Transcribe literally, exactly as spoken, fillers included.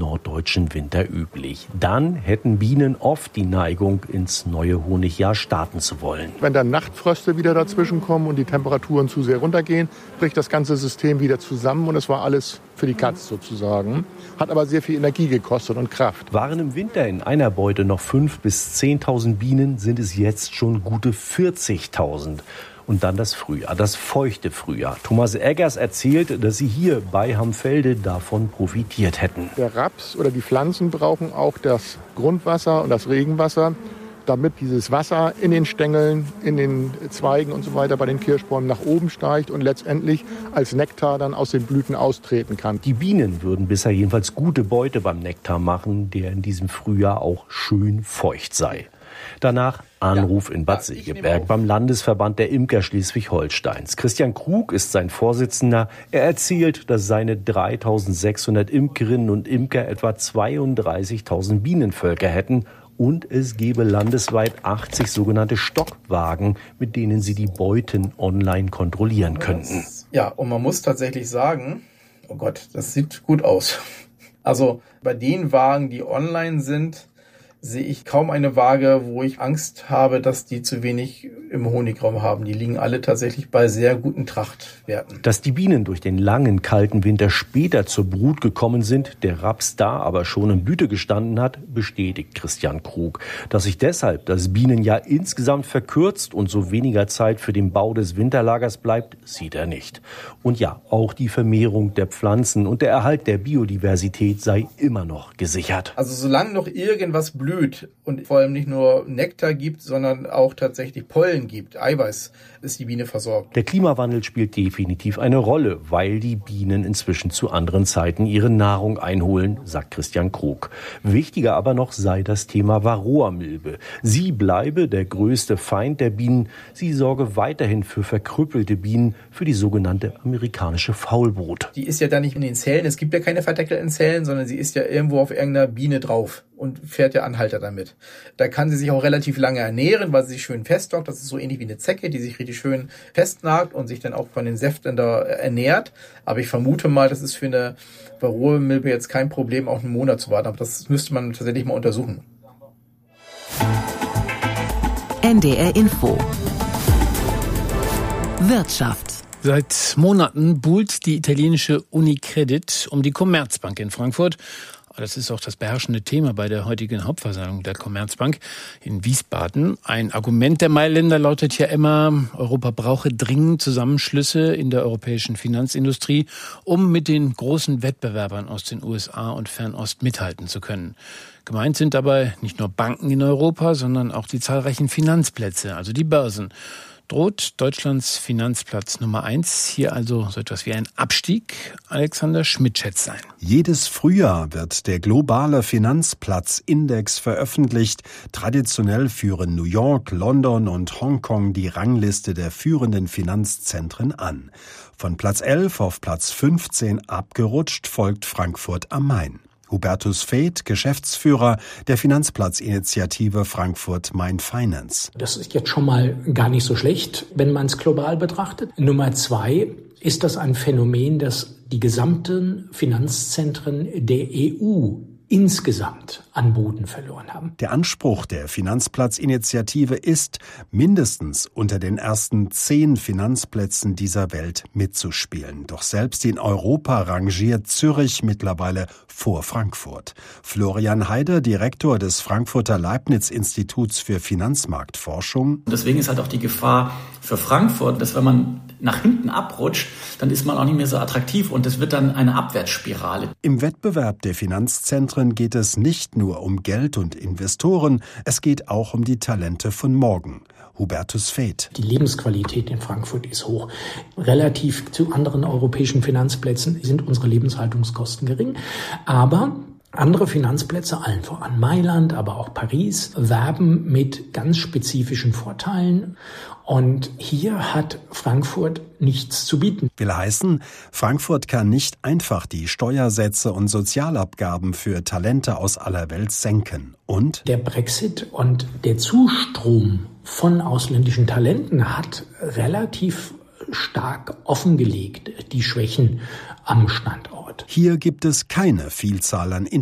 norddeutschen Winter üblich. Dann hätten Bienen oft die Neigung, ins neue Honigjahr starten zu wollen. Wenn dann Nachtfröste wieder dazwischen kommen und die Temperaturen zu sehr runtergehen, bricht das ganze System wieder zusammen und es war alles für die Katz sozusagen. Hat aber sehr viel Energie gekostet und Kraft. Waren im Winter in einer Beute noch fünftausend bis zehntausend Bienen, sind es jetzt schon gute vierzigtausend. Und dann das Frühjahr, das feuchte Frühjahr. Thomas Eggers erzählt, dass sie hier bei Hamfelde davon profitiert hätten. Der Raps oder die Pflanzen brauchen auch das Grundwasser und das Regenwasser, damit dieses Wasser in den Stängeln, in den Zweigen und so weiter bei den Kirschbäumen nach oben steigt und letztendlich als Nektar dann aus den Blüten austreten kann. Die Bienen würden bisher jedenfalls gute Beute beim Nektar machen, der in diesem Frühjahr auch schön feucht sei. Danach Anruf in Bad Segeberg beim Landesverband der Imker Schleswig-Holsteins. Christian Krug ist sein Vorsitzender. Er erzählt, dass seine dreitausendsechshundert Imkerinnen und Imker etwa zweiunddreißigtausend Bienenvölker hätten. Und es gebe landesweit achtzig sogenannte Stockwagen, mit denen sie die Beuten online kontrollieren könnten. Ja, und man muss tatsächlich sagen, oh Gott, das sieht gut aus. Also bei den Wagen, die online sind, sehe ich kaum eine Waage, wo ich Angst habe, dass die zu wenig im Honigraum haben. Die liegen alle tatsächlich bei sehr guten Trachtwerten. Dass die Bienen durch den langen, kalten Winter später zur Brut gekommen sind, der Raps da aber schon in Blüte gestanden hat, bestätigt Christian Krug. Dass sich deshalb das Bienenjahr insgesamt verkürzt und so weniger Zeit für den Bau des Winterlagers bleibt, sieht er nicht. Und ja, auch die Vermehrung der Pflanzen und der Erhalt der Biodiversität sei immer noch gesichert. Also solange noch irgendwas blüht, und vor allem nicht nur Nektar gibt, sondern auch tatsächlich Pollen gibt, Eiweiß, ist die Biene versorgt. Der Klimawandel spielt definitiv eine Rolle, weil die Bienen inzwischen zu anderen Zeiten ihre Nahrung einholen, sagt Christian Krug. Wichtiger aber noch sei das Thema Varroamilbe. Sie bleibe der größte Feind der Bienen. Sie sorge weiterhin für verkrüppelte Bienen, für die sogenannte amerikanische Faulbrut. Die ist ja dann nicht in den Zellen, es gibt ja keine verdeckelten Zellen, sondern sie ist ja irgendwo auf irgendeiner Biene drauf und fährt der Anhalter damit. Da kann sie sich auch relativ lange ernähren, weil sie sich schön festdockt. Das ist so ähnlich wie eine Zecke, die sich richtig schön festnagt und sich dann auch von den Säften da ernährt. Aber ich vermute mal, das ist für eine Varroamilbe jetzt kein Problem, auch einen Monat zu warten. Aber das müsste man tatsächlich mal untersuchen. N D R Info Wirtschaft. Seit Monaten buhlt die italienische Unicredit um die Commerzbank in Frankfurt. Das ist auch das beherrschende Thema bei der heutigen Hauptversammlung der Commerzbank in Wiesbaden. Ein Argument der Mailänder lautet ja immer, Europa brauche dringend Zusammenschlüsse in der europäischen Finanzindustrie, um mit den großen Wettbewerbern aus den U S A und Fernost mithalten zu können. Gemeint sind dabei nicht nur Banken in Europa, sondern auch die zahlreichen Finanzplätze, also die Börsen. Droht Deutschlands Finanzplatz Nummer eins hier also so etwas wie ein Abstieg? Alexander Schmidt schätzt ein. Jedes Frühjahr wird der globale Finanzplatzindex veröffentlicht. Traditionell führen New York, London und Hongkong die Rangliste der führenden Finanzzentren an. Von Platz elf auf Platz fünfzehn abgerutscht folgt Frankfurt am Main. Hubertus Veith, Geschäftsführer der Finanzplatzinitiative Frankfurt Main Finance. Das ist jetzt schon mal gar nicht so schlecht, wenn man es global betrachtet. Nummer zwei ist das ein Phänomen, das die gesamten Finanzzentren der E U insgesamt an Boden verloren haben. Der Anspruch der Finanzplatzinitiative ist, mindestens unter den ersten zehn Finanzplätzen dieser Welt mitzuspielen. Doch selbst in Europa rangiert Zürich mittlerweile vor Frankfurt. Florian Heider, Direktor des Frankfurter Leibniz-Instituts für Finanzmarktforschung. Deswegen ist halt auch die Gefahr für Frankfurt, dass wenn man nach hinten abrutscht, dann ist man auch nicht mehr so attraktiv und es wird dann eine Abwärtsspirale. Im Wettbewerb der Finanzzentren geht es nicht nur um Geld und Investoren, es geht auch um die Talente von morgen. Hubertus Veith. Die Lebensqualität in Frankfurt ist hoch. Relativ zu anderen europäischen Finanzplätzen sind unsere Lebenshaltungskosten gering. Aber andere Finanzplätze, allen voran Mailand, aber auch Paris, werben mit ganz spezifischen Vorteilen. Und hier hat Frankfurt nichts zu bieten. Will heißen, Frankfurt kann nicht einfach die Steuersätze und Sozialabgaben für Talente aus aller Welt senken. Und der Brexit und der Zustrom von ausländischen Talenten hat relativ stark offengelegt die Schwächen am Standort. Hier gibt es keine Vielzahl an